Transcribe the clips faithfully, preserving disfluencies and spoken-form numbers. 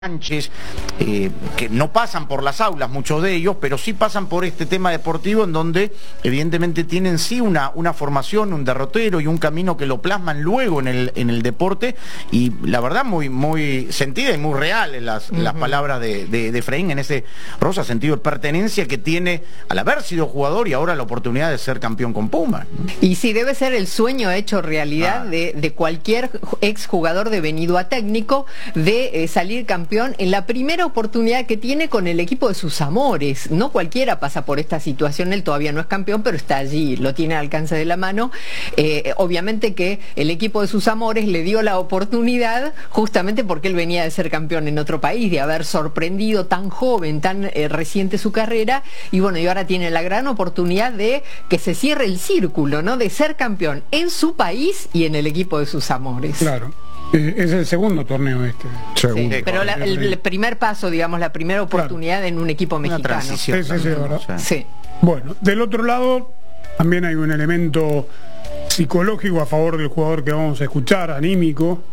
Sánchez, eh, que no pasan por las aulas muchos de ellos, pero sí pasan por este tema deportivo en donde evidentemente tienen sí una, una formación, un derrotero y un camino que lo plasman luego en el, en el deporte, y la verdad muy, muy sentida y muy real en las, uh-huh. las palabras de, de, de Efraín en ese rosa sentido de pertenencia que tiene al haber sido jugador y ahora la oportunidad de ser campeón con Puma. Y sí, debe ser el sueño hecho realidad ah. de, de cualquier exjugador devenido a técnico de eh, salir campeón en la primera oportunidad que tiene con el equipo de sus amores. No cualquiera pasa por esta situación, él todavía no es campeón, pero está allí, lo tiene al alcance de la mano. Eh, obviamente que el equipo de sus amores le dio la oportunidad justamente porque él venía de ser campeón en otro país, de haber sorprendido tan joven, tan eh, reciente su carrera, y bueno, y ahora tiene la gran oportunidad de que se cierre el círculo, ¿no? De ser campeón en su país y en el equipo de sus amores. Claro. Es el segundo torneo este. Sí, pero la, el, el primer paso, digamos, la primera oportunidad claro. en un equipo mexicano. Sí, sí, sí, ¿verdad? Sí. Bueno, del otro lado también hay un elemento psicológico a favor del jugador que vamos a escuchar, anímico,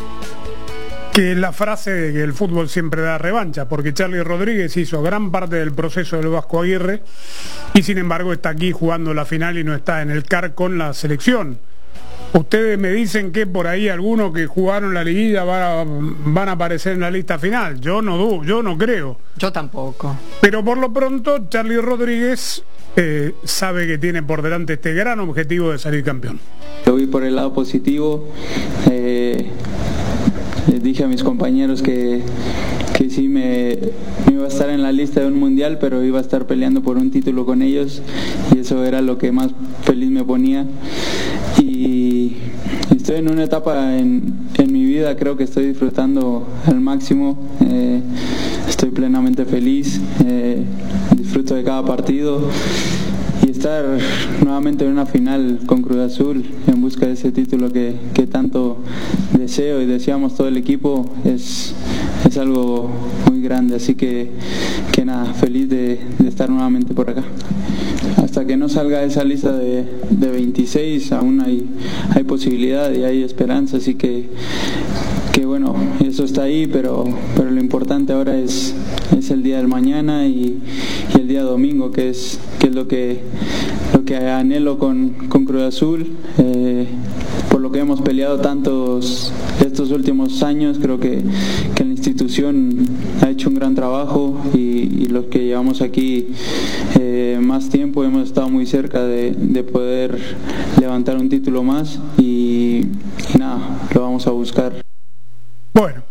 que es la frase de que el fútbol siempre da revancha, porque Charly Rodríguez hizo gran parte del proceso del Vasco Aguirre y sin embargo está aquí jugando la final y no está en el C A R con la selección. Ustedes me dicen que por ahí algunos que jugaron la liguilla van a, van a aparecer en la lista final. Yo no dudo, yo no creo. Yo tampoco. Pero por lo pronto Charly Rodríguez eh, sabe que tiene por delante este gran objetivo de salir campeón. Lo vi por el lado positivo. Eh, les dije a mis compañeros que, que sí me, me iba a estar en la lista de un mundial, pero iba a estar peleando por un título con ellos, y eso era lo que más feliz me ponía. Y estoy en una etapa en, en mi vida, creo que estoy disfrutando al máximo, eh, estoy plenamente feliz, eh, disfruto de cada partido, y estar nuevamente en una final con Cruz Azul en busca de ese título que, que tanto deseo y deseamos todo el equipo es, es algo muy grande, así que, que nada, feliz de, de estar nuevamente por acá. Hasta que no salga esa lista de, de veintiséis aún hay, hay posibilidad y hay esperanza, así que, que bueno, eso está ahí, pero, pero lo importante ahora es, es el día del mañana y, y el día domingo, que es, que es lo que, lo que anhelo con, con Cruz Azul, eh, por lo que hemos peleado tantos estos últimos años. Creo que, que la institución ha hecho un gran trabajo y, y los que llevamos aquí eh, más tiempo hemos estado muy cerca de, de poder levantar un título más y, y nada, lo vamos a buscar. Bueno,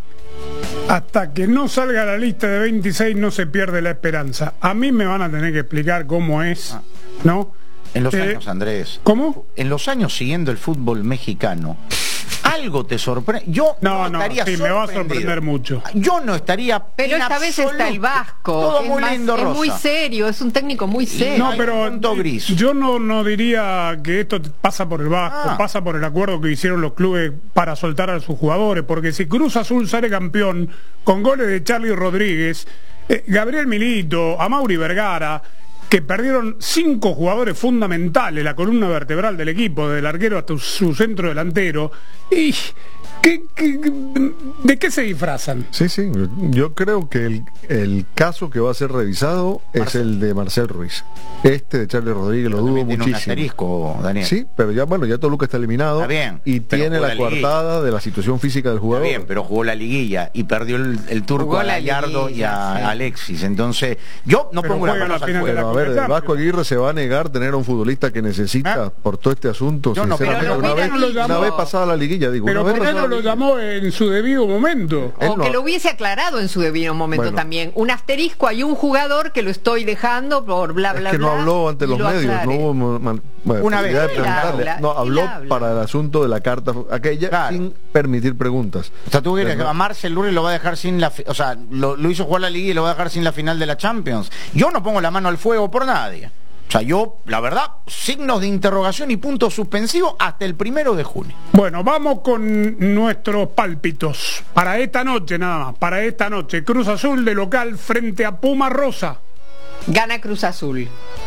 hasta que no salga la lista de veintiséis no se pierde la esperanza. A mí me van a tener que explicar cómo es, ¿no? En los eh, años, Andrés. ¿Cómo? En los años siguiendo el fútbol mexicano, algo te sorprende. Yo no, no, no estaría sí, me va a sorprender mucho. Yo no estaría. Pero esta vez está el Vasco. Todo es muy más, lindo, es Rosa. muy serio, es un técnico muy serio. No, pero gris. yo no, no diría que esto pasa por el Vasco, ah. pasa por el acuerdo que hicieron los clubes para soltar a sus jugadores, porque si Cruz Azul sale campeón con goles de Charly Rodríguez, eh, Gabriel Milito, Amaury Vergara, que perdieron cinco jugadores fundamentales, la columna vertebral del equipo, del arquero hasta su centro delantero, y ¿qué, qué, ¿de qué se disfrazan? Sí, sí, yo creo que el, el caso que va a ser revisado Marcel. es el de Marcel Ruiz. Este de Charly Rodríguez lo dudo muchísimo. Un asterisco, Daniel. Sí, pero ya bueno, ya Toluca está eliminado. Está bien, y tiene la, la coartada de la situación física del jugador. Está bien, pero jugó la liguilla y perdió el, el turco jugó a Gallardo y a sí. Alexis. Entonces, yo no pero pongo la mano al fuego. Pero a ver, el Vasco Aguirre se va a negar tener a un futbolista que necesita ¿Ah? por todo este asunto. Yo no, sinceramente, una, vez, no una vez pasada la liguilla, digo. Pero una ¿por qué no lo llamó en su debido momento? O no. que lo hubiese aclarado en su debido momento bueno. también. Un asterisco, hay un jugador que lo estoy dejando por bla bla es que bla. no habló ante los medios, aclare. no hubo man, bueno, una vez de preguntarle. Habla, no habló para el asunto de la carta aquella claro. sin permitir preguntas. O sea, tú quieres que a Marcel Lourdes lo va a dejar sin la, o sea, lo, lo hizo jugar la liga y lo va a dejar sin la final de la Champions. Yo no pongo la mano al fuego por nadie. O sea, yo, la verdad, signos de interrogación y puntos suspensivos hasta el primero de junio. Bueno, vamos con nuestros pálpitos. Para esta noche, nada más, para esta noche. Cruz Azul de local frente a Puma Rosa. Gana Cruz Azul.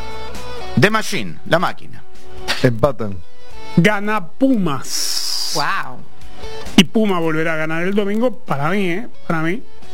The Machine, la máquina. Empatan. Gana Pumas. Wow. Y Puma volverá a ganar el domingo, para mí, ¿eh? Para mí.